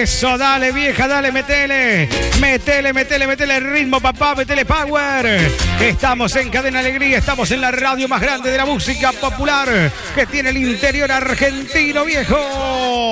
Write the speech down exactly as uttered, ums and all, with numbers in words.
Eso, dale vieja, dale, metele. Metele, metele, metele el ritmo, papá, metele power. Estamos en Cadena Alegría, estamos en la radio más grande de la música popular que tiene el interior argentino, viejo.